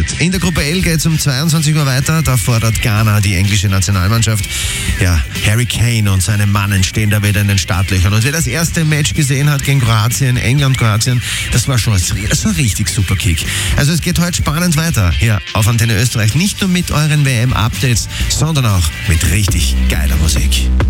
passiert. In der Gruppe L geht es um 22 Uhr weiter. Da fordert Ghana die englische Nationalmannschaft. Ja, Harry Kane und seine Mannen stehen da wieder in den Startlöchern. Und wer das erste Match gesehen hat gegen Kroatien, England-Kroatien, das war schon so ein richtig super Kick. Also es geht heute spannend weiter hier auf Antenne Österreich. Nicht nur mit euren WM-Updates, sondern auch mit richtig geiler Musik.